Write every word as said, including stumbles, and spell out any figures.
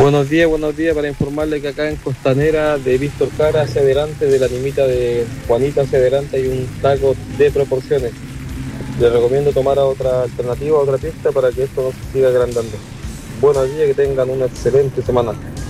Buenos días, buenos días, para informarle que acá en Costanera de Víctor Cara hacia adelante, de la nimita de Juanita hacia adelante, hay un taco de proporciones. Le recomiendo tomar a otra alternativa, otra pista para que esto no se siga agrandando. Buenos días, que tengan una excelente semana.